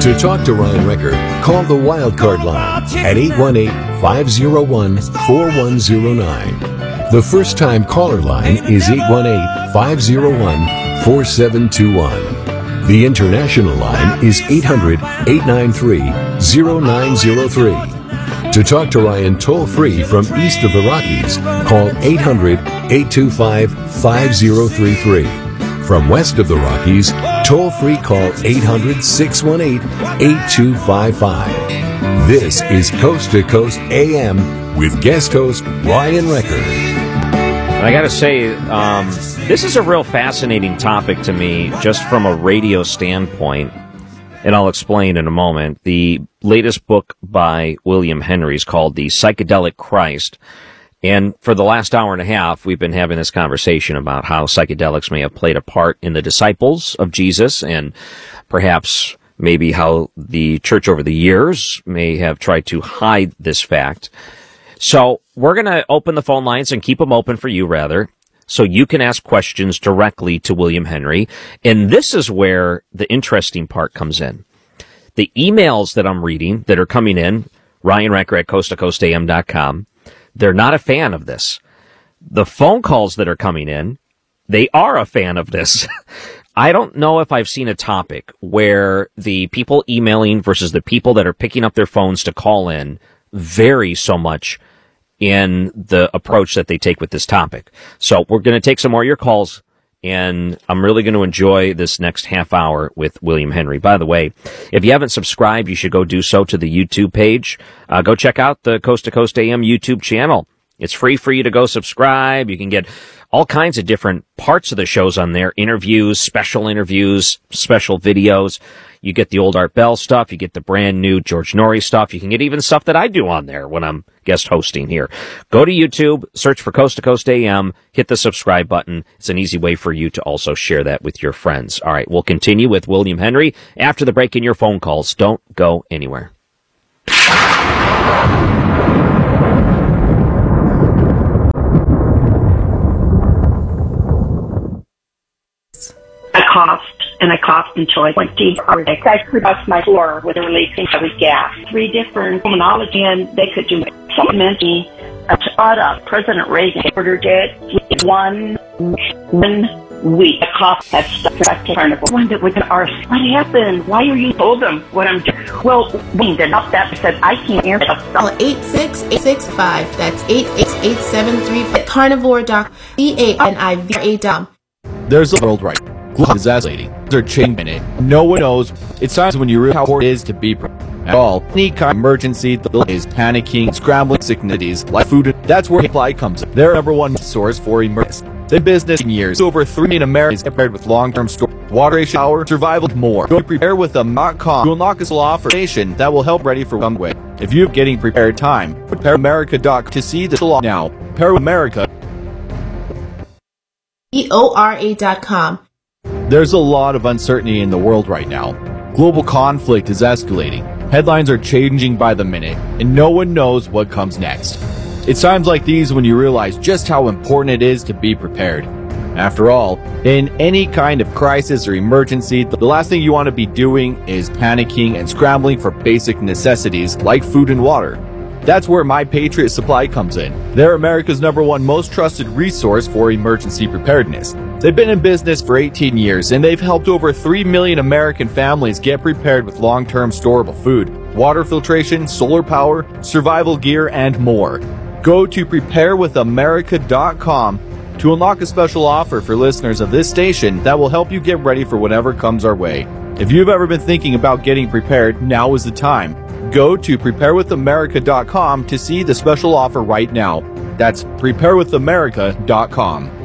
To talk to Ryan Recker, call the Wildcard line at 818-501-4109. The first-time caller line is 818-501-4721. The international line is 800-893-0903. To talk to Ryan toll-free from east of the Rockies, call 800-825-5033. From west of the Rockies, toll-free call 800-618-8255. This is Coast to Coast AM with guest host Ryan Recker. I got to say, this is a real fascinating topic to me just from a radio standpoint, and I'll explain in a moment. The latest book by William Henry is called The Psychedelic Christ. And for the last hour and a half, we've been having this conversation about how psychedelics may have played a part in the disciples of Jesus, and perhaps maybe how the church over the years may have tried to hide this fact. So we're going to open the phone lines and keep them open for you, rather, so you can ask questions directly to William Henry. And this is where the interesting part comes in. The emails that I'm reading that are coming in, Ryan Recker at coasttocoastam.com, they're not a fan of this. The phone calls that are coming in, they are a fan of this. I don't know if I've seen a topic where the people emailing versus the people that are picking up their phones to call in vary so much in the approach that they take with this topic. So we're going to take some more of your calls, and I'm really going to enjoy this next half hour with William Henry. By the way, if you haven't subscribed, you should go do so to the YouTube page. Go check out the Coast to Coast AM YouTube channel. It's free for you to go subscribe. You can get all kinds of different parts of the shows on there, interviews, special videos. You get the old Art Bell stuff. You get the brand new George Norrie stuff. You can get even stuff that I do on there when I'm guest hosting here. Go to YouTube, search for Coast to Coast AM, hit the subscribe button. It's an easy way for you to also share that with your friends. All right, we'll continue with William Henry after the break in your phone calls. Don't go anywhere. I coughed until I went deep. I crossed my floor with a releasing of gas. 3 different pulmonology, and they could do supplementing. President Reagan ordered it one week. The cough had stuck to Carnival. What happened? Why are you told them what I'm doing? Well, we did not that said I can't answer. 86865. That's 888-735. Carnivore.com. There's a world right. Disaster are changing it. No one knows. It's times when you realize how important it is to be prepared. At all, any kind of emergency, the delays, panicking, scrambling sicknesses, like food. That's where Supply comes in. Their #1 source for emergencies. They've been in business in years. Over 3 million Americans prepared with long-term storage, water, shower, survival, more. Go prepare with them.com to unlock a offer that will help ready for one way. If you're getting prepared time, prepareamerica.com to see the law now. Prepare America. EORA.com. There's a lot of uncertainty in the world right now. Global conflict is escalating. Headlines are changing by the minute, and no one knows what comes next. It's times like these when you realize just how important it is to be prepared. After all, in any kind of crisis or emergency, the last thing you want to be doing is panicking and scrambling for basic necessities like food and water. That's where My Patriot Supply comes in. They're America's #1 most trusted resource for emergency preparedness. They've been in business for 18 years, and they've helped over 3 million American families get prepared with long-term storable food, water filtration, solar power, survival gear, and more. Go to preparewithamerica.com to unlock a special offer for listeners of this station that will help you get ready for whatever comes our way. If you've ever been thinking about getting prepared, now is the time. Go to preparewithamerica.com to see the special offer right now. That's preparewithamerica.com.